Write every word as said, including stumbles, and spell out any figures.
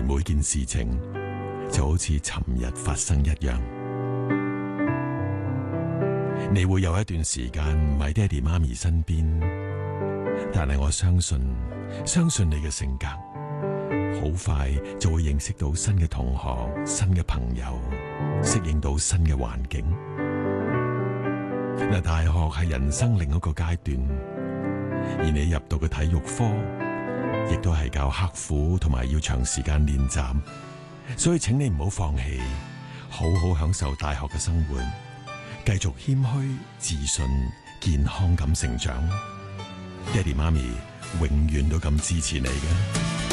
每件事情就好似尋日發生一樣。你會有一段時間唔喺爹哋媽咪身邊，但係我相信，相信你嘅性格，好快就會認識到新嘅同學、新嘅朋友，適應到新嘅環境。嗱，大學係人生另一個階段，而你入到嘅體育科，亦都係較刻苦同埋要長時間練習，所以請你唔好放棄，好好享受大學嘅生活，繼續謙虛、自信、健康咁成長。爹哋媽咪永遠都咁支持你嘅。